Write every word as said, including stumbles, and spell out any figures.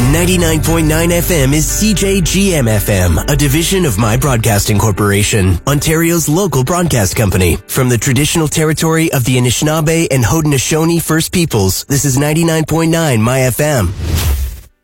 ninety-nine point nine F M is C J G M F M, a division of My Broadcasting Corporation, Ontario's local broadcast company. From the traditional territory of the Anishinaabe and Haudenosaunee First Peoples, this is ninety-nine point nine My F M.